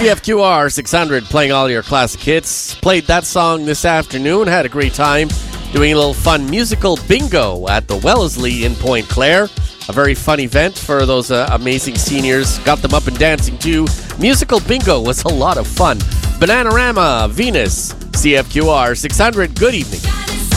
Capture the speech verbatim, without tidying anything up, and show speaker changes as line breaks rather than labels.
C F Q R six hundred playing all your classic hits. Played that song this afternoon. Had a great time doing a little fun musical bingo at the Wellesley in Point Claire. A very fun event for those uh, amazing seniors. Got them up and dancing too. Musical bingo was a lot of fun. Bananarama, Venus, C F Q R six hundred. Good evening.